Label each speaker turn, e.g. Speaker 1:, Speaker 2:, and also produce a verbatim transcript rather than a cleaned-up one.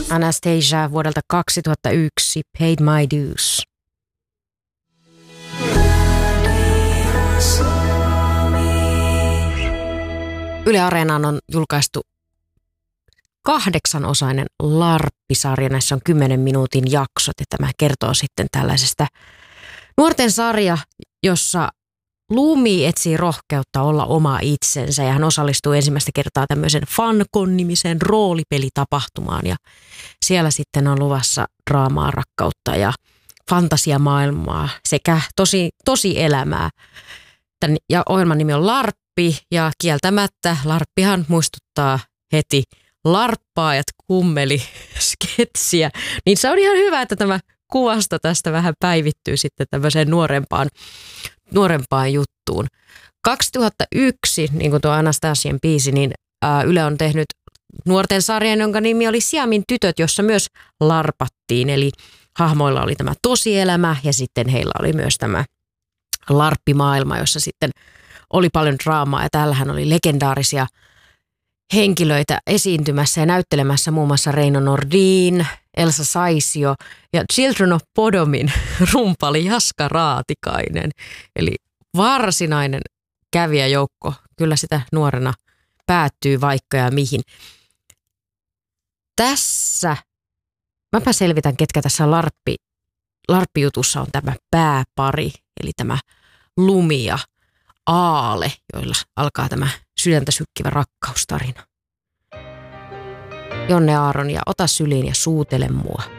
Speaker 1: Anastasia vuodelta kaksituhattayksi, Paid My Dues. Yle Areenaan on julkaistu kahdeksanosainen larppisarja. Näissä on kymmenen minuutin jaksot ja tämä kertoo sitten tällaisesta nuorten sarja, jossa Lumi etsii rohkeutta olla oma itsensä ja hän osallistuu ensimmäistä kertaa tämmöisen FanCon-nimiseen roolipelitapahtumaan ja siellä sitten on luvassa draamaa, rakkautta ja fantasiamaailmaa sekä tosi, tosi elämää. Tän, ja ohjelman nimi on Larppi ja kieltämättä Larppihan muistuttaa heti larppaajat kummeli sketsiä, niin se on ihan hyvä, että tämä kuvasta tästä vähän päivittyy sitten tämmöiseen nuorempaan, nuorempaan juttuun. kaksituhattayksi, niin kuin tuo Anastasian biisi, niin ää, Yle on tehnyt nuorten sarjan, jonka nimi oli Siamin tytöt, jossa myös larpattiin. Eli hahmoilla oli tämä tosielämä ja sitten heillä oli myös tämä larppimaailma, jossa sitten oli paljon draamaa ja täällähän oli legendaarisia henkilöitä esiintymässä ja näyttelemässä muun muassa Reino Nordin, Elsa Saisio ja Children of Bodomin rumpali Jaska Raatikainen. Eli varsinainen kävijäjoukko, kyllä sitä nuorena päättyy vaikka ja mihin. Tässä, mäpä selvitän ketkä tässä larppi, larppijutussa on tämä pääpari, eli tämä Lumi ja Aale, joilla alkaa tämä sydäntä sykkivä rakkaustarina. Jonne Aaron ja Ota syliin ja suutele mua.